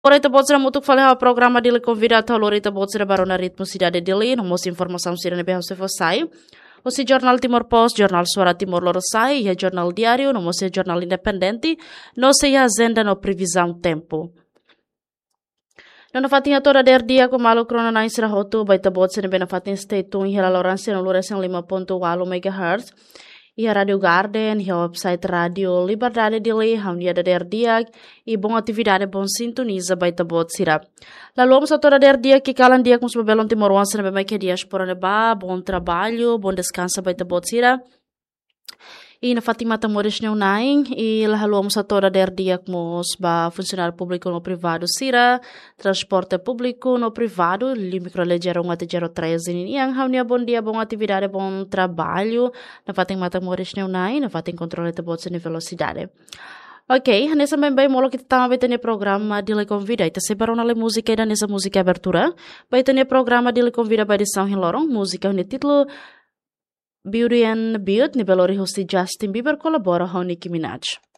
Lorita Botsira mutuk fale ha programa dele convidado Lorita Botsira barona ritmo cidade dele, no mos informação sira ne behau se fossai. O si Jornal Timor Post, Jornal Suara Timor Lorosai, e Jornal Diário, no mos Jornal Independente, no se agenda no previsão tempo. Não fatinha toda dia com malu krona na isra hotu baita Botsira bena fatin stay tune hela loranse no loresen 5.8 MHz. E a Radio Garden, e a website Radio Liberdade dele, a dia dia e bom atividade, bom sintoniza, baita Botsira. Lalu vamos a toda dia que calan dia com os bebelon timoruanse na bem que diaspora neba, bom trabalho, bom descanso, baita Botsira. E na Fatima Tamores Neunain, e lá vamos a toda dia com os funcionário público no privado sira, transporte público no privado, micro leggero 1.03 yang haunia bom dia, bom atividade, bom trabalho, na Fatima Tamores Neunain, na Fatima controle de bots de velocidade. Ok, nessa bem molo que estamos vai programa de le convida, e se para uma música e nessa música abertura, vai ter programa de le convida para edição em lorong, música no título Beauty and Beat, ni belori hosti Justin Bieber colabora com Nicki Minaj.